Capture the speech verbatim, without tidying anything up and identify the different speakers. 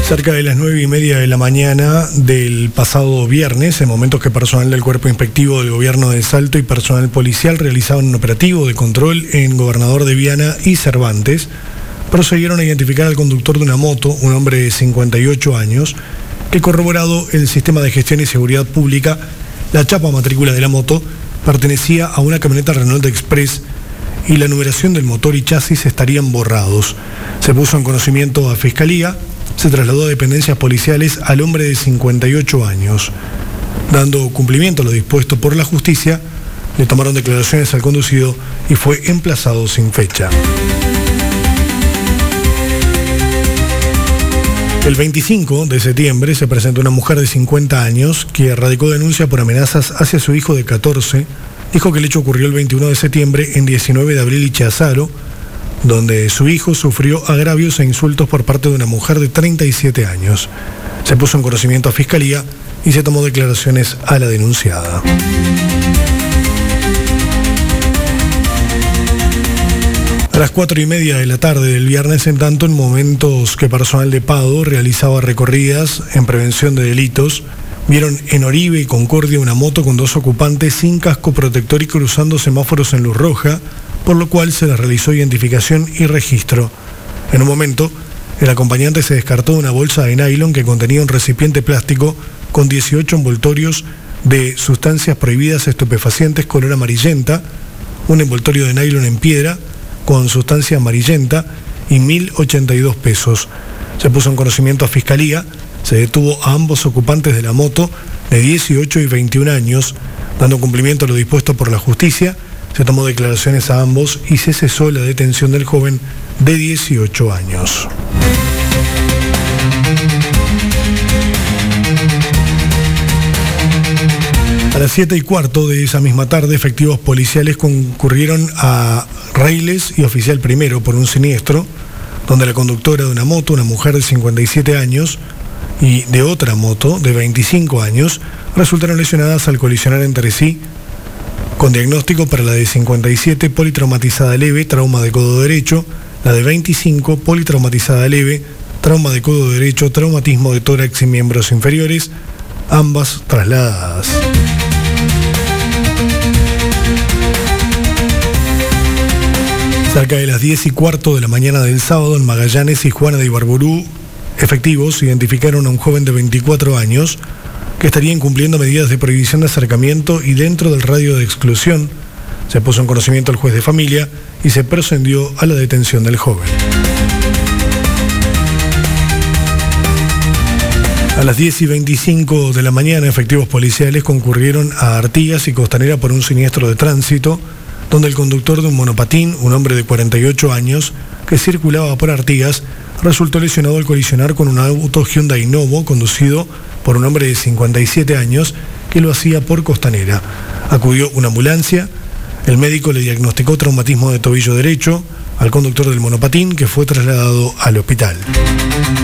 Speaker 1: Cerca de las nueve y media de la mañana del pasado viernes, en momentos que personal del Cuerpo Inspectivo del Gobierno de Salto y personal policial realizaban un operativo de control en Gobernador de Viana y Cervantes, procedieron a identificar al conductor de una moto, un hombre de cincuenta y ocho años, que corroborado el Sistema de Gestión y Seguridad Pública, la chapa matrícula de la moto pertenecía a una camioneta Renault Express y la numeración del motor y chasis estarían borrados. Se puso en conocimiento a Fiscalía. Se trasladó a dependencias policiales al hombre de cincuenta y ocho años. Dando cumplimiento a lo dispuesto por la justicia, le tomaron declaraciones al conducido y fue emplazado sin fecha. El veinticinco de septiembre se presentó una mujer de cincuenta años que radicó denuncia por amenazas hacia su hijo de catorce. Dijo que el hecho ocurrió el veintiuno de septiembre en diecinueve de abril y Chazaro, donde su hijo sufrió agravios e insultos por parte de una mujer de treinta y siete años. Se puso en conocimiento a Fiscalía y se tomó declaraciones a la denunciada. A las cuatro y media de la tarde del viernes, en tanto, en momentos que personal de Pado realizaba recorridas en prevención de delitos, vieron en Oribe y Concordia una moto con dos ocupantes sin casco protector y cruzando semáforos en luz roja, por lo cual se les realizó identificación y registro. En un momento, el acompañante se descartó de una bolsa de nylon que contenía un recipiente plástico con dieciocho envoltorios de sustancias prohibidas estupefacientes color amarillenta, un envoltorio de nylon en piedra con sustancia amarillenta y mil ochenta y dos pesos. Se puso en conocimiento a Fiscalía, se detuvo a ambos ocupantes de la moto de dieciocho y veintiún años, dando cumplimiento a lo dispuesto por la justicia. Se tomó declaraciones a ambos y se cesó la detención del joven de dieciocho años. A las siete y cuarto de esa misma tarde, efectivos policiales concurrieron a Reiles y Oficial Primero por un siniestro, donde la conductora de una moto, una mujer de cincuenta y siete años, y de otra moto de veinticinco años, resultaron lesionadas al colisionar entre sí, con diagnóstico para la de cincuenta y siete, politraumatizada leve, trauma de codo derecho, la de veinticinco, politraumatizada leve, trauma de codo derecho, traumatismo de tórax y miembros inferiores, ambas trasladadas. Cerca de las diez y cuarto de la mañana del sábado, en Magallanes y Juana de Ibarburú, efectivos identificaron a un joven de veinticuatro años que estaría incumpliendo medidas de prohibición de acercamiento y dentro del radio de exclusión. Se puso en conocimiento al juez de familia y se procedió a la detención del joven. A las diez y veinticinco de la mañana, efectivos policiales concurrieron a Artigas y Costanera por un siniestro de tránsito, donde el conductor de un monopatín, un hombre de cuarenta y ocho años, que circulaba por Artigas, resultó lesionado al colisionar con un auto Hyundai Novo conducido por un hombre de cincuenta y siete años que lo hacía por Costanera. Acudió una ambulancia, el médico le diagnosticó traumatismo de tobillo derecho al conductor del monopatín, que fue trasladado al hospital.